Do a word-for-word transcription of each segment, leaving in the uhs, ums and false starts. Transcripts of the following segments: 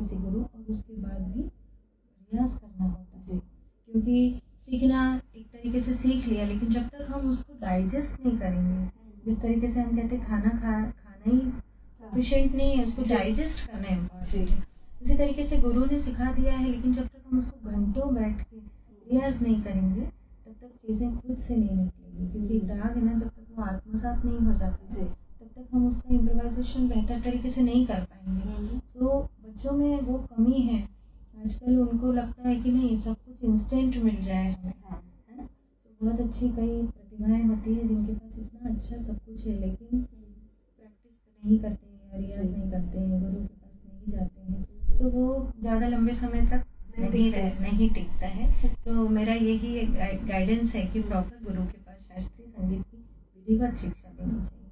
किसी गुरु, और उसके बाद भी रियाज करना होता है, क्योंकि सीखना एक तरीके से सीख लिया, लेकिन जब तक हम उसको डाइजेस्ट नहीं करेंगे, जिस तरीके से हम कहते हैं खाना खा खाना ही सफिशिएंट नहीं है, उसको डाइजेस्ट करना इम्पोर्टेंट है। इसी तरीके से गुरु ने सिखा दिया है, लेकिन जब तक हम उसको घंटों बैठ के रियाज नहीं करेंगे तब तक चीज़ें खुद से नहीं निकलेंगी, क्योंकि राग है ना, जब तक वो आत्मसात नहीं हो जाता है तब तक हम उसका इम्प्रोवाइजेशन बेहतर तरीके से नहीं कर पाएंगे। तो बच्चों में वो कमी है आजकल, उनको लगता है कि नहीं सब कुछ इंस्टेंट मिल जाए हमें, है ना। तो बहुत अच्छी कई प्रतिभाएं होती है जिनके पास इतना अच्छा सब कुछ है, लेकिन प्रैक्टिस नहीं करते हैं, रियाज नहीं करते हैं, गुरु के पास नहीं जाते हैं, तो वो ज़्यादा लंबे समय तक नहीं रह नहीं टिकता है। तो मेरा यही गाइडेंस है कि प्रॉपर गुरु के पास शास्त्रीय संगीत की विधिवत शिक्षा लेनी चाहिए।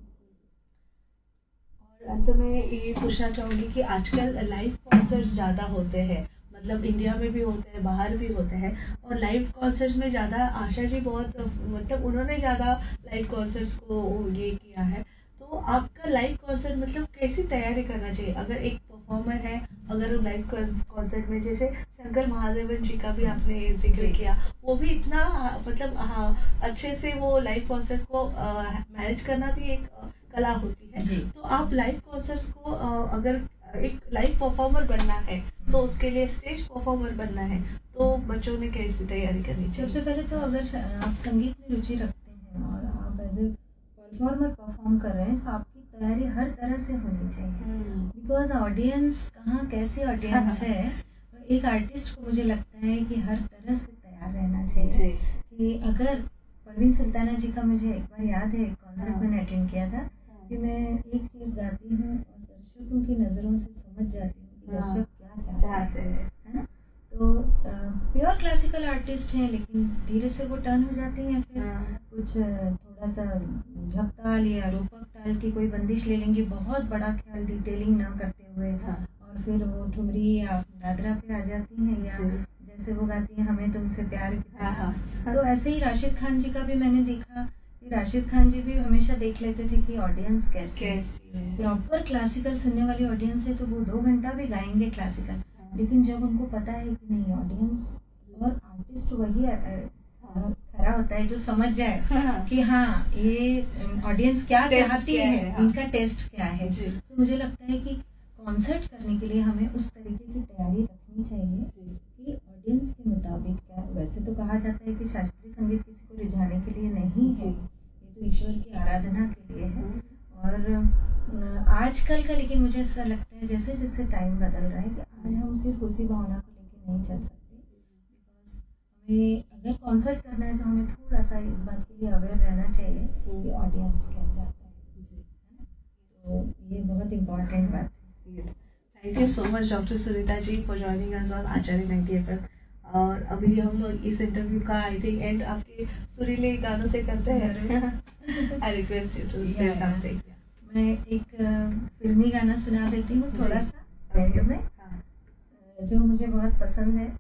और अंत में ये पूछना चाहूँगी कि आजकल लाइव कॉन्सर्ट्स ज़्यादा होते हैं, मतलब इंडिया में भी होते हैं, बाहर भी होते हैं, और लाइव कॉन्सर्ट्स में ज़्यादा आशा जी बहुत मतलब उन्होंने ज़्यादा लाइव कॉन्सर्ट्स को ये किया है। तो आपका लाइव कॉन्सर्ट मतलब कैसी तैयारी करना चाहिए अगर एक परफॉर्मर है, अगर वो लाइव कॉन्सर्ट में, जैसे शंकर महादेवन जी का भी आपने जिक्र किया, वो भी इतना मतलब हाँ अच्छे से वो लाइव कॉन्सर्ट को मैनेज करना भी एक कला होती है। तो आप लाइव कॉन्सर्ट्स को आ, अगर एक लाइव परफॉर्मर बनना है तो उसके लिए स्टेज परफॉर्मर बनना है, तो बच्चों ने कैसी तैयारी करनी चाहिए? सबसे पहले तो अगर आप संगीत में रुचि रखते हैं और आप एज ए परफॉर्मर परफॉर्म कर रहे हैं तो आपकी तैयारी हर तरह से होनी चाहिए, बिकॉज ऑडियंस कहाँ कैसी ऑडियंस है। एक आर्टिस्ट को मुझे लगता है कि हर तरह से तैयार रहना चाहिए। कि अगर परवीन सुल्ताना जी का मुझे एक बार याद है, एक कॉन्सर्ट मैंने अटेंड किया था कि मैं एक चीज़ गाती हूँ और दर्शकों की नज़रों से समझ जाती हूँ कि दर्शक क्या चाहते हैं, है ना। तो प्योर क्लासिकल आर्टिस्ट हैं, लेकिन धीरे से वो टर्न हो जाते हैं, फिर कुछ थोड़ा सा झपताल या रूपक ताल की कोई बंदिश ले लेंगे, बहुत बड़ा ख्याल डिटेलिंग ना करते हुए, और फिर वो ठुमरी या दादरा पे आ जाती हैं, या जैसे वो गाती हैं हमें तुमसे प्यार कितना। तो ऐसे ही राशिद खान जी का भी मैंने देखा कि राशिद खान जी भी हमेशा देख लेते थे कि ऑडियंस कैसी है। प्रॉपर क्लासिकल सुनने वाली ऑडियंस है तो वो दो घंटा भी गाएंगे क्लासिकल, लेकिन जब उनको पता है कि नहीं ऑडियंस और आर्टिस्ट वही खड़ा होता है जो समझ जाए कि हाँ ये ऑडियंस क्या चाहती है, इनका टेस्ट क्या है, तो मुझे लगता है कि कॉन्सर्ट करने के लिए हमें उस तरीके की तैयारी रखनी चाहिए कि ऑडियंस के मुताबिक क्या। वैसे तो कहा जाता है कि शास्त्रीय संगीत किसी को रिझाने के लिए नहीं है, ये तो ईश्वर की आराधना के लिए है। और आजकल का लेकिन मुझे ऐसा लगता है जैसे जैसे टाइम बदल रहा है कि आज हम सिर्फ उसी भावना को लेकर नहीं चल सकते, बिकॉज हमें अगर कॉन्सर्ट करना है तो हमें थोड़ा सा इस बात के लिए अवेयर रहना चाहिए कि ऑडियंस क्या चाहता है, तो ये बहुत इम्पोर्टेंट बात है। Thank you so much doctor Sunita ji for joining us on Acharya ninety F M. और अभी हम इस इंटरव्यू का आई थिंक एंड आपके सुरीले गानों से करते हैं। आई रिक्वेस्ट यू टू से समथिंग। मैं एक फिल्मी गाना सुना देती हूँ थोड़ा सा रेडियो में, जो मुझे बहुत पसंद है।